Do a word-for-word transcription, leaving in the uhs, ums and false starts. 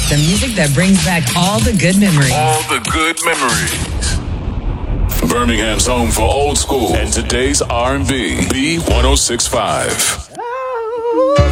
The music that brings back all the good memories. All the good memories. Birmingham's home for old school and today's R and B. B one oh six point five.